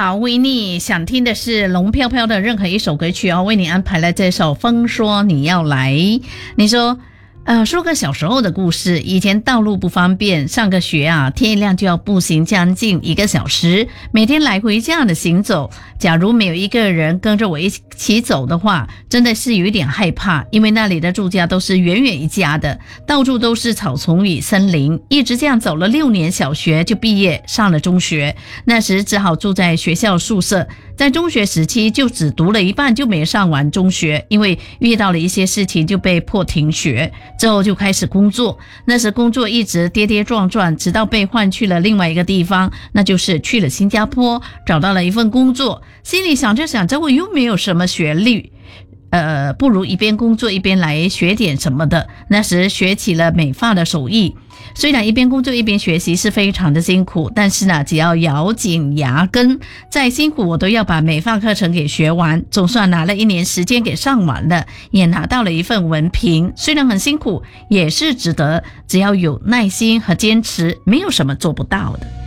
好，维尼想听的是龙飘飘的任何一首歌曲哦，为你安排了这首《风说你要来》。你说说个小时候的故事。以前道路不方便，上个学啊，天一亮就要步行将近1个小时，每天来回这样的行走。假如没有一个人跟着我一起走的话，真的是有一点害怕，因为那里的住家都是远远一家的，到处都是草丛与森林。一直这样走了6年小学就毕业，上了中学，那时只好住在学校宿舍。在中学时期就只读了一半就没上完中学，因为遇到了一些事情就被迫停学。之后就开始工作，那时工作一直跌跌撞撞，直到被换去了另外一个地方，那就是去了新加坡，找到了一份工作。心里想着想着，我又没有什么学历，不如一边工作一边来学点什么的。那时学起了美发的手艺，虽然一边工作一边学习是非常的辛苦，但是呢，只要咬紧牙根，再辛苦我都要把美发课程给学完。总算拿了1年时间给上完了，也拿到了一份文凭。虽然很辛苦，也是值得，只要有耐心和坚持，没有什么做不到的。